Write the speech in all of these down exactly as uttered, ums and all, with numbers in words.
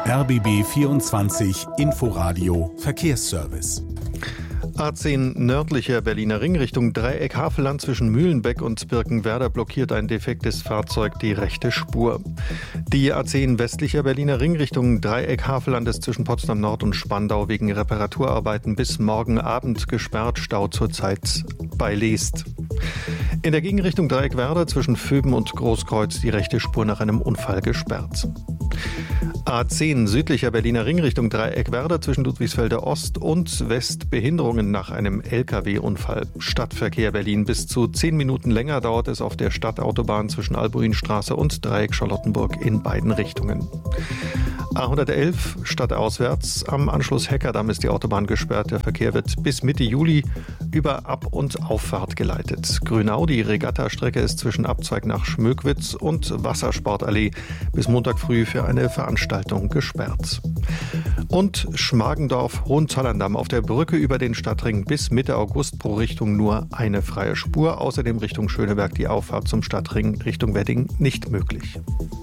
R B B vierundzwanzig Inforadio Verkehrsservice. A zehn nördlicher Berliner Ring Richtung Dreieck Havelland zwischen Mühlenbeck und Birkenwerder blockiert ein defektes Fahrzeug die rechte Spur. Die A zehn westlicher Berliner Ring Richtung Dreieck Havelland ist zwischen Potsdam Nord und Spandau wegen Reparaturarbeiten bis morgen Abend gesperrt, Stau zurzeit bei Leest. In der Gegenrichtung Dreieck-Werder zwischen Vöben und Großkreuz die rechte Spur nach einem Unfall gesperrt. A zehn südlicher Berliner Ring Richtung Dreieck-Werder zwischen Ludwigsfelder Ost und West Behinderungen nach einem L K W-Unfall. Stadtverkehr Berlin. Bis zu zehn Minuten länger dauert es auf der Stadtautobahn zwischen Albuinstraße und Dreieck Charlottenburg in beiden Richtungen. A hundertelf stadtauswärts am Anschluss Heckerdamm ist die Autobahn gesperrt. Der Verkehr wird bis Mitte Juli über Ab- und Auffahrt geleitet. Grünau, die Regattastrecke ist zwischen Abzweig nach Schmöckwitz und Wassersportallee bis Montag früh für eine Veranstaltung gesperrt. Und Schmargendorf, Hohenzollern-Damm auf der Brücke über den Stadtring bis Mitte August pro Richtung nur eine freie Spur. Außerdem Richtung Schöneberg die Auffahrt zum Stadtring Richtung Wedding nicht möglich.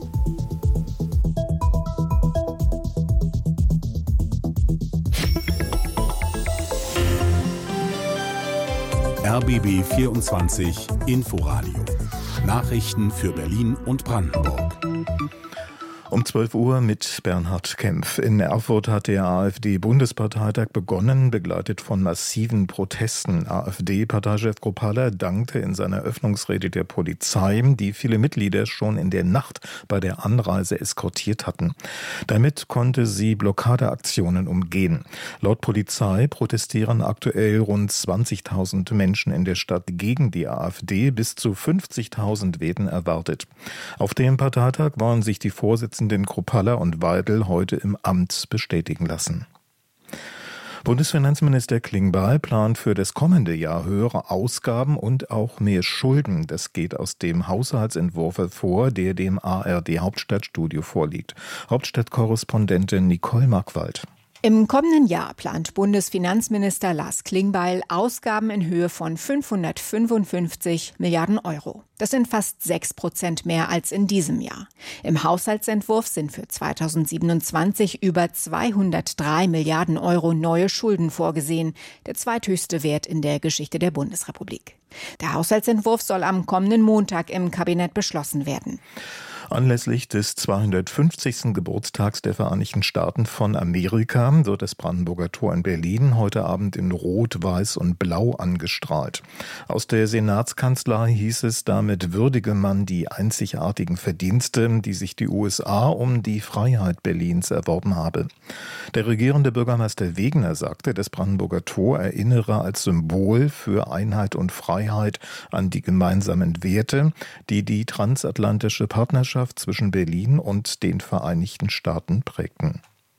R B B vierundzwanzig Inforadio. Nachrichten für Berlin und Brandenburg. Um zwölf Uhr mit Bernhard Kempf. In Erfurt hat der AfD-Bundesparteitag begonnen, begleitet von massiven Protesten. AfD-Parteichef Kropala dankte in seiner Eröffnungsrede der Polizei, die viele Mitglieder schon in der Nacht bei der Anreise eskortiert hatten. Damit konnte sie Blockadeaktionen umgehen. Laut Polizei protestieren aktuell rund zwanzigtausend Menschen in der Stadt gegen die AfD. Bis zu fünfzigtausend werden erwartet. Auf dem Parteitag wollen sich die Vorsitzenden den Kropala und Weidel heute im Amt bestätigen lassen. Bundesfinanzminister Klingbeil plant für das kommende Jahr höhere Ausgaben und auch mehr Schulden. Das geht aus dem Haushaltsentwurf hervor, der dem A R D-Hauptstadtstudio vorliegt. Hauptstadtkorrespondentin Nicole Markwald. Im kommenden Jahr plant Bundesfinanzminister Lars Klingbeil Ausgaben in Höhe von fünfhundertfünfundfünfzig Milliarden Euro. Das sind fast sechs Prozent mehr als in diesem Jahr. Im Haushaltsentwurf sind für zweitausendsiebenundzwanzig über zweihundertdrei Milliarden Euro neue Schulden vorgesehen, der zweithöchste Wert in der Geschichte der Bundesrepublik. Der Haushaltsentwurf soll am kommenden Montag im Kabinett beschlossen werden. Anlässlich des zweihundertfünfzigsten Geburtstags der Vereinigten Staaten von Amerika wird das Brandenburger Tor in Berlin heute Abend in Rot, Weiß und Blau angestrahlt. Aus der Senatskanzlei hieß es, damit würdige man die einzigartigen Verdienste, die sich die U S A um die Freiheit Berlins erworben habe. Der regierende Bürgermeister Wegener sagte, das Brandenburger Tor erinnere als Symbol für Einheit und Freiheit an die gemeinsamen Werte, die die transatlantische Partnerschaft zwischen Berlin und den Vereinigten Staaten prägten.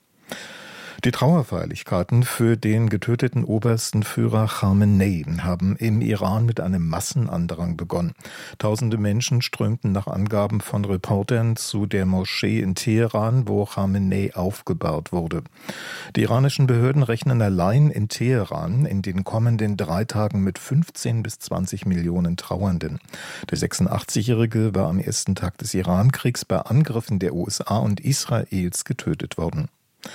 Die Trauerfeierlichkeiten für den getöteten obersten Führer Khamenei haben im Iran mit einem Massenandrang begonnen. Tausende Menschen strömten nach Angaben von Reportern zu der Moschee in Teheran, wo Khamenei aufgebahrt wurde. Die iranischen Behörden rechnen allein in Teheran in den kommenden drei Tagen mit fünfzehn bis zwanzig Millionen Trauernden. Der sechsundachtzig-Jährige war am ersten Tag des Irankriegs bei Angriffen der U S A und Israels getötet worden.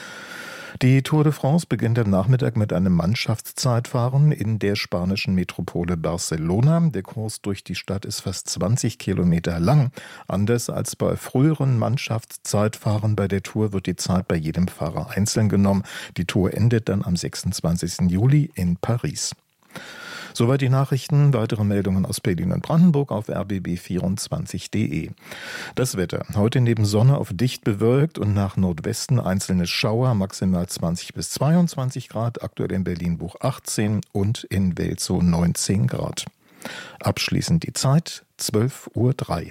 Die Tour de France beginnt am Nachmittag mit einem Mannschaftszeitfahren in der spanischen Metropole Barcelona. Der Kurs durch die Stadt ist fast zwanzig Kilometer lang. Anders als bei früheren Mannschaftszeitfahren bei der Tour wird die Zeit bei jedem Fahrer einzeln genommen. Die Tour endet dann am sechsundzwanzigsten Juli in Paris. Soweit die Nachrichten. Weitere Meldungen aus Berlin und Brandenburg auf r b b vierundzwanzig punkt d e. Das Wetter. Heute neben Sonne auf dicht bewölkt und nach Nordwesten einzelne Schauer, maximal zwanzig bis zweiundzwanzig Grad, aktuell in Berlin-Buch achtzehn und in Welzow neunzehn Grad. Abschließend die Zeit, zwölf Uhr drei.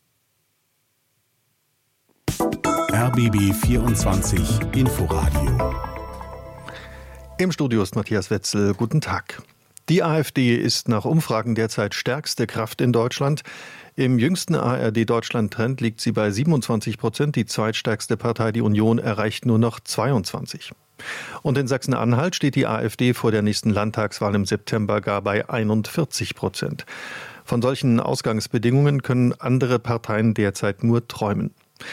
R B B vierundzwanzig Inforadio. Im Studio ist Matthias Wetzel. Guten Tag. Die AfD ist nach Umfragen derzeit stärkste Kraft in Deutschland. Im jüngsten A R D-Deutschland-Trend liegt sie bei siebenundzwanzig Prozent. Die zweitstärkste Partei, die Union, erreicht nur noch zweiundzwanzig. Und in Sachsen-Anhalt steht die AfD vor der nächsten Landtagswahl im September gar bei einundvierzig Prozent. Von solchen Ausgangsbedingungen können andere Parteien derzeit nur träumen.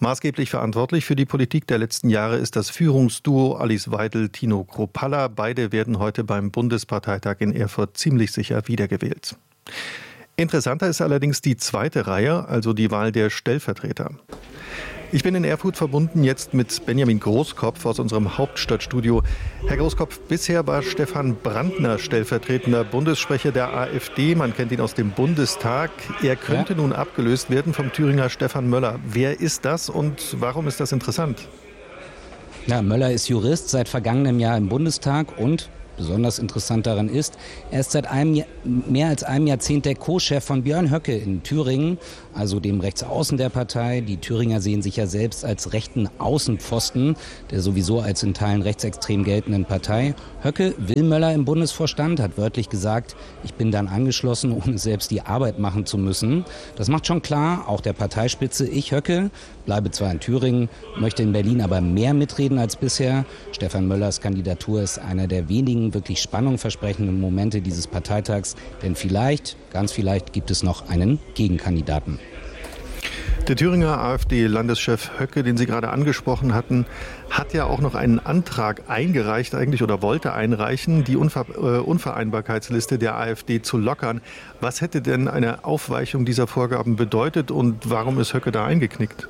Maßgeblich verantwortlich für die Politik der letzten Jahre ist das Führungsduo Alice Weidel, Tino Kruppalla. Beide werden heute beim Bundesparteitag in Erfurt ziemlich sicher wiedergewählt. Interessanter ist allerdings die zweite Reihe, also die Wahl der Stellvertreter. Ich bin in Erfurt verbunden jetzt mit Benjamin Großkopf aus unserem Hauptstadtstudio. Herr Großkopf, bisher war Stefan Brandner stellvertretender Bundessprecher der AfD. Man kennt ihn aus dem Bundestag. Er könnte ja nun abgelöst werden vom Thüringer Stefan Möller. Wer ist das und warum ist das interessant? Ja, Möller ist Jurist, seit vergangenem Jahr im Bundestag und besonders interessant daran ist, er ist seit einem Jahr, mehr als einem Jahrzehnt der Co-Chef von Björn Höcke in Thüringen, also dem Rechtsaußen der Partei. Die Thüringer sehen sich ja selbst als rechten Außenpfosten der sowieso als in Teilen rechtsextrem geltenden Partei. Höcke will Möller im Bundesvorstand, hat wörtlich gesagt, ich bin dann angeschlossen, ohne selbst die Arbeit machen zu müssen. Das macht schon klar, auch der Parteispitze, ich Höcke, bleibe zwar in Thüringen, möchte in Berlin aber mehr mitreden als bisher. Stefan Möllers Kandidatur ist einer der wenigen wirklich spannungsversprechenden Momente dieses Parteitags, denn vielleicht, ganz vielleicht, gibt es noch einen Gegenkandidaten. Der Thüringer AfD-Landeschef Höcke, den Sie gerade angesprochen hatten, hat ja auch noch einen Antrag eingereicht eigentlich oder wollte einreichen, die Unver- äh, Unvereinbarkeitsliste der AfD zu lockern. Was hätte denn eine Aufweichung dieser Vorgaben bedeutet und warum ist Höcke da eingeknickt?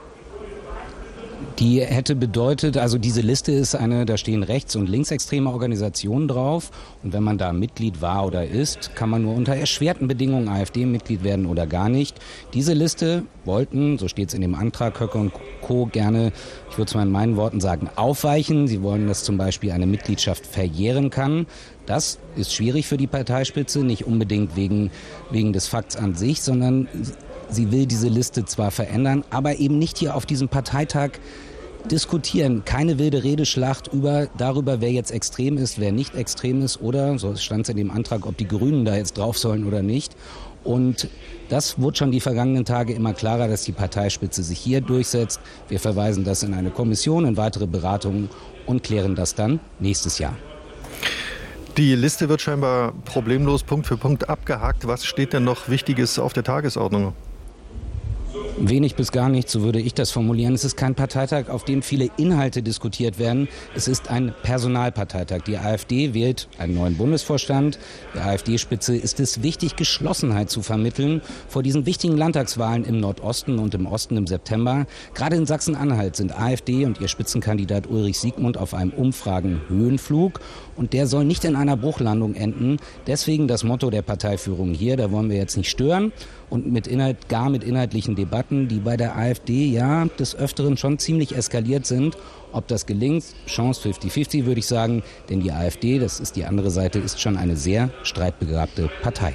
Die hätte bedeutet, also diese Liste ist eine, da stehen rechts- und linksextreme Organisationen drauf. Und wenn man da Mitglied war oder ist, kann man nur unter erschwerten Bedingungen AfD-Mitglied werden oder gar nicht. Diese Liste wollten, so steht es in dem Antrag, Höcke und Co. gerne, ich würde es mal in meinen Worten sagen, aufweichen. Sie wollen, dass zum Beispiel eine Mitgliedschaft verjähren kann. Das ist schwierig für die Parteispitze, nicht unbedingt wegen, wegen des Fakts an sich, sondern sie will diese Liste zwar verändern, aber eben nicht hier auf diesem Parteitag diskutieren. Keine wilde Redeschlacht über, darüber, wer jetzt extrem ist, wer nicht extrem ist oder, so stand es in dem Antrag, ob die Grünen da jetzt drauf sollen oder nicht. Und das wurde schon die vergangenen Tage immer klarer, dass die Parteispitze sich hier durchsetzt. Wir verweisen das in eine Kommission, in weitere Beratungen und klären das dann nächstes Jahr. Die Liste wird scheinbar problemlos Punkt für Punkt abgehakt. Was steht denn noch Wichtiges auf der Tagesordnung? Wenig bis gar nichts, so würde ich das formulieren. Es ist kein Parteitag, auf dem viele Inhalte diskutiert werden. Es ist ein Personalparteitag. Die AfD wählt einen neuen Bundesvorstand. Der AfD-Spitze ist es wichtig, Geschlossenheit zu vermitteln vor diesen wichtigen Landtagswahlen im Nordosten und im Osten im September. Gerade in Sachsen-Anhalt sind AfD und ihr Spitzenkandidat Ulrich Siegmund auf einem Umfragen-Höhenflug. Und der soll nicht in einer Bruchlandung enden. Deswegen das Motto der Parteiführung hier, da wollen wir jetzt nicht stören. Und mit Inhalt, gar mit inhaltlichen Debatten, die bei der AfD ja des Öfteren schon ziemlich eskaliert sind. Ob das gelingt, Chance fünfzig fünfzig würde ich sagen, denn die AfD, das ist die andere Seite, ist schon eine sehr streitbegabte Partei.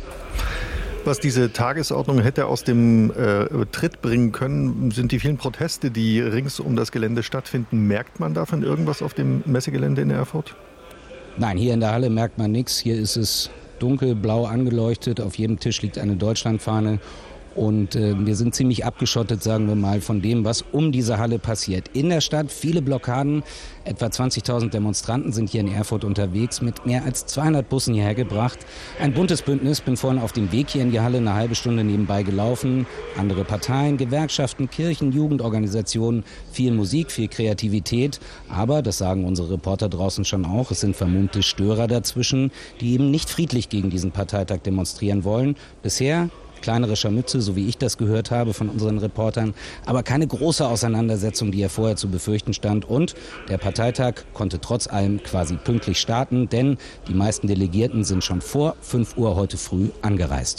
Was diese Tagesordnung hätte aus dem äh, Tritt bringen können, sind die vielen Proteste, die rings um das Gelände stattfinden. Merkt man davon irgendwas auf dem Messegelände in Erfurt? Nein, hier in der Halle merkt man nichts. Hier ist es dunkelblau angeleuchtet. Auf jedem Tisch liegt eine Deutschlandfahne. Und äh, wir sind ziemlich abgeschottet, sagen wir mal, von dem, was um diese Halle passiert. In der Stadt viele Blockaden, etwa zwanzigtausend Demonstranten sind hier in Erfurt unterwegs, mit mehr als zweihundert Bussen hierher gebracht. Ein buntes Bündnis, bin vorhin auf dem Weg hier in die Halle eine halbe Stunde nebenbei gelaufen. Andere Parteien, Gewerkschaften, Kirchen, Jugendorganisationen, viel Musik, viel Kreativität. Aber, das sagen unsere Reporter draußen schon auch, es sind vermummte Störer dazwischen, die eben nicht friedlich gegen diesen Parteitag demonstrieren wollen. Bisher kleinere Scharmütze, so wie ich das gehört habe von unseren Reportern, aber keine große Auseinandersetzung, die ja vorher zu befürchten stand. Und der Parteitag konnte trotz allem quasi pünktlich starten, denn die meisten Delegierten sind schon vor fünf Uhr heute früh angereist.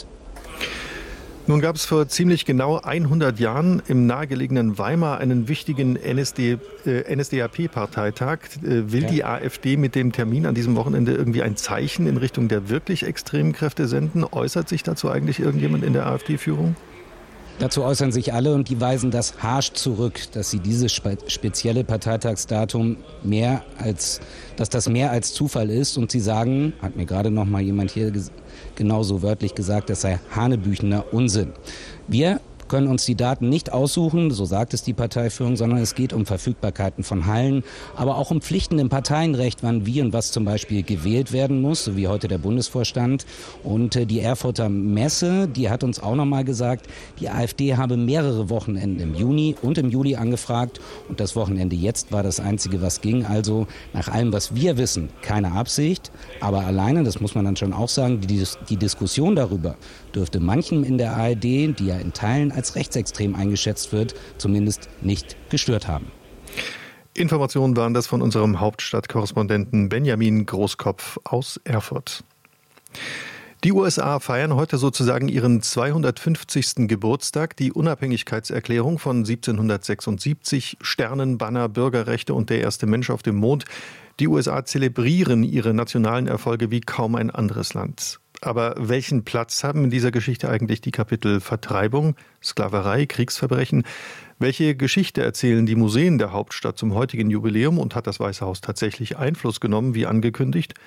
Nun gab es vor ziemlich genau hundert Jahren im nahegelegenen Weimar einen wichtigen N S D, äh, N S D A P-Parteitag. Äh, will ja. die AfD mit dem Termin an diesem Wochenende irgendwie ein Zeichen in Richtung der wirklich extremen Kräfte senden? Äußert sich dazu eigentlich irgendjemand in der AfD-Führung? Dazu äußern sich alle und die weisen das harsch zurück, dass sie dieses spe- spezielle Parteitagsdatum mehr als, dass das mehr als Zufall ist. Und sie sagen, hat mir gerade noch mal jemand hier ges- genauso wörtlich gesagt, das sei hanebüchener Unsinn. Wir können uns die Daten nicht aussuchen, so sagt es die Parteiführung, sondern es geht um Verfügbarkeiten von Hallen, aber auch um Pflichten im Parteienrecht, wann wie und was zum Beispiel gewählt werden muss, so wie heute der Bundesvorstand. Und äh, die Erfurter Messe, die hat uns auch nochmal gesagt, die AfD habe mehrere Wochenenden im Juni und im Juli angefragt und das Wochenende jetzt war das einzige, was ging. Also nach allem, was wir wissen, keine Absicht, aber alleine, das muss man dann schon auch sagen, die, die Diskussion darüber dürfte manchen in der A R D, die ja in Teilen als rechtsextrem eingeschätzt wird, zumindest nicht gestört haben. Informationen waren das von unserem Hauptstadtkorrespondenten Benjamin Großkopf aus Erfurt. Die U S A feiern heute sozusagen ihren zweihundertfünfzigsten Geburtstag. Die Unabhängigkeitserklärung von siebzehnhundertsechsundsiebzig, Sternenbanner, Bürgerrechte und der erste Mensch auf dem Mond. Die U S A zelebrieren ihre nationalen Erfolge wie kaum ein anderes Land. Aber welchen Platz haben in dieser Geschichte eigentlich die Kapitel Vertreibung, Sklaverei, Kriegsverbrechen? Welche Geschichte erzählen die Museen der Hauptstadt zum heutigen Jubiläum und hat das Weiße Haus tatsächlich Einfluss genommen, wie angekündigt?